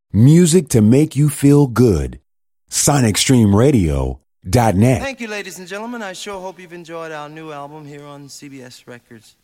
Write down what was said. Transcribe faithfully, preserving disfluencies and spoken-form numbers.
Music to make you feel good. Sonic Stream Radio dot net. Thank you, ladies and gentlemen. I sure hope you've enjoyed our new album here on C B S Records.